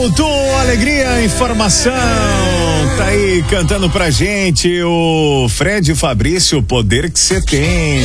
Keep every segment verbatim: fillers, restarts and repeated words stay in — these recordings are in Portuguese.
Arauto, alegria, informação. Tá aí cantando pra gente o Fred Fabrício, o poder que você tem.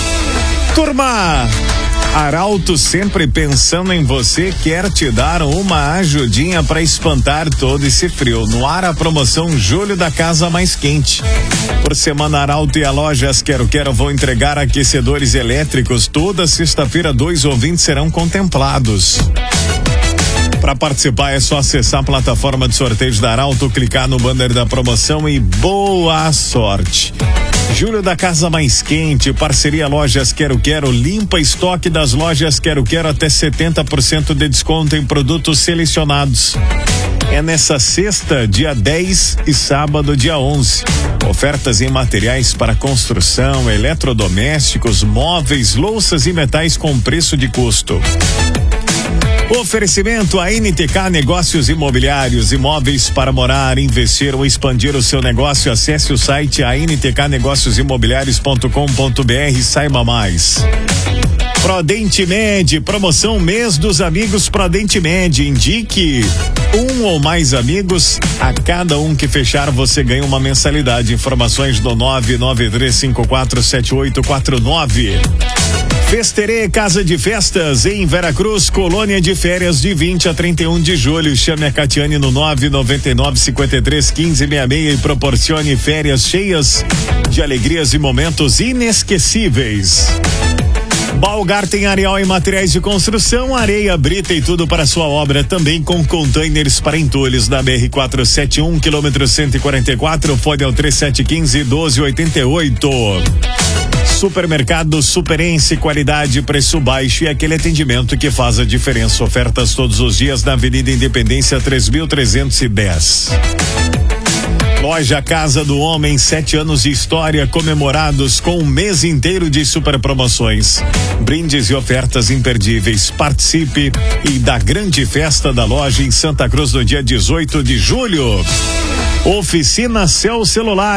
Turma, Arauto sempre pensando em você, quer te dar uma ajudinha para espantar todo esse frio. No ar a promoção Julho da Casa Mais Quente. Por semana, Arauto e a Lojas Quero Quero vão entregar aquecedores elétricos. Toda sexta-feira, dois ouvintes serão contemplados. Para participar é só acessar a plataforma de sorteios da Arauto, clicar no banner da promoção e boa sorte. Julho da Casa Mais Quente, parceria Lojas Quero Quero, limpa estoque das Lojas Quero Quero até setenta por cento de desconto em produtos selecionados. É nessa sexta, dia dez e sábado, dia onze. Ofertas em materiais para construção, eletrodomésticos, móveis, louças e metais com preço de custo. Oferecimento a N T K Negócios Imobiliários, imóveis para morar, investir ou expandir o seu negócio. Acesse o site a n t k negócios imobiliários ponto com ponto b r e saiba mais. Prodente Med, promoção mês dos amigos Prodente Med. Indique um ou mais amigos, a cada um que fechar você ganha uma mensalidade. Informações no nove nove três cinco quatro sete oito quatro nove. Festerê Casa de Festas em Veracruz, colônia de férias de vinte a trinta e um de julho. Chame a Catiane no nove nove nove cinco três um cinco seis seis e proporcione férias cheias de alegrias e momentos inesquecíveis. Balgarten Areal e Materiais de Construção, areia, brita e tudo para sua obra, também com containers para entulhos da B R quatrocentos e setenta e um, quilômetro cento e quarenta e quatro, fone ao três sete um cinco, doze oitenta e oito. Supermercado Superense, qualidade, preço baixo e aquele atendimento que faz a diferença. Ofertas todos os dias na Avenida Independência três mil trezentos e dez. Loja Casa do Homem, sete anos de história comemorados com um mês inteiro de super promoções. Brindes e ofertas imperdíveis. Participe e da grande festa da loja em Santa Cruz no dia dezoito de julho. Oficina Cell Celular.